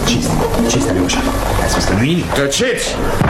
Ce este, Aleușa? Ai spus că nu-i nimic. Tăceți!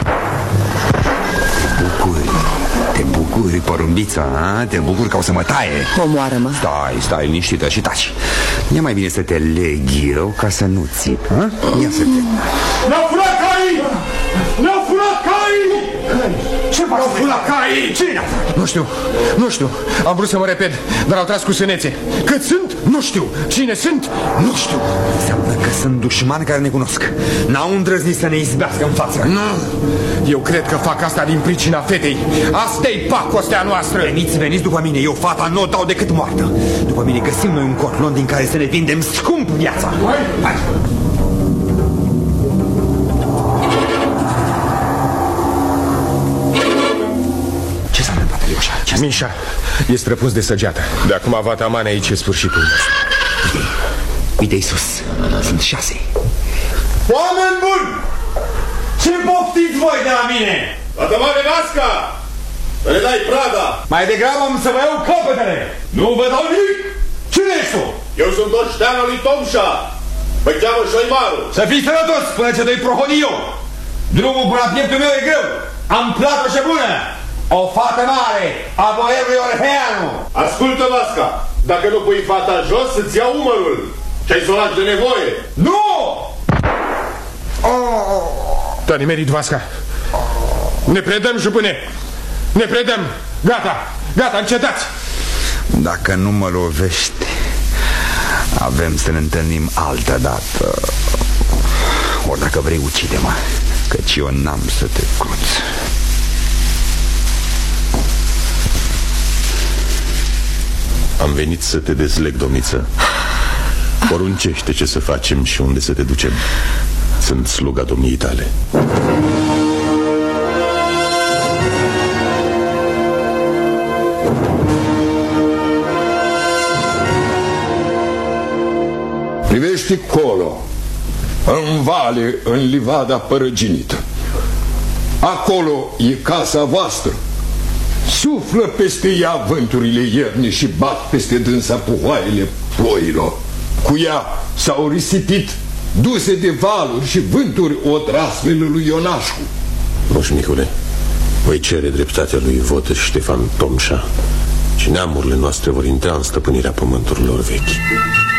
Te bucuri, porumbița, a? Te bucuri că o să mă taie. Omoară-mă. Stai liniștită și taci. E mai bine să te leg eu ca să nu țip, a? Ia să te... Ne-au furat caii! Ne-au furat caii! Ce v-au furat caii? Cine? Nu știu. Am vrut să mă repet, dar au tras cu sânețe. Cât sunt? Nu știu. Cine sunt? Nu știu. Înseamnă că sunt dușmani care ne cunosc. N-au îndrăznit să ne izbească în față. Nu. Eu cred că fac asta din pricina fetei. Asta-i pacostea noastră. Veniți după mine. Eu fata nu o dau decât moartă. După mine găsim noi un corlon din care să ne vindem scump viața. Hai. Ce s-a întâmplat, Aleușa? Mișa e străpuns de săgeată. De acum Vataman aici e sfârșitul nostru. Uite-i sus. Sunt 6. Oameni buni! Ce poftiți voi de la mine? Vatamane Vasca! Să ne dai prada! Mai degrabă am să vă iau căpătele! Nu vă dau nimic! Cine ești tu? Eu sunt oștean al lui Tomșa! Mă cheamă Șoimaru! Să fii sănătos până ce te-i prohodi eu! Drumul până la pieptul meu e greu! Am plată și bună! O fată mare a boierului Orheanu! Ascultă, Vasca! Dacă nu pui fata jos, îți iau umărul! Ce-ai solaj de nevoie! Nu! Te-a nimerit, Vasca! Ne predăm, jupâne! Ne predăm! Gata, încetați! Dacă nu mă lovești, avem să ne întâlnim altă dată. Ori dacă vrei, ucide-mă, căci eu n-am să te cruț. Am venit să te dezleg, domniță. Poruncește ce să facem și unde să te ducem. Sunt sluga domniei tale. Privește colo, în vale, în livada părăginită. Acolo e casa voastră. Suflă peste ea vânturile iernii și bat peste dânsa puhoaiele ploilor. Cu ea s-au risipit, duse de valuri și vânturi, odrasfele lui Ionașcu. Moșnicule, voi cere dreptatea lui Vodă Ștefan Tomșa și neamurile noastre vor intra în stăpânirea pământurilor vechi.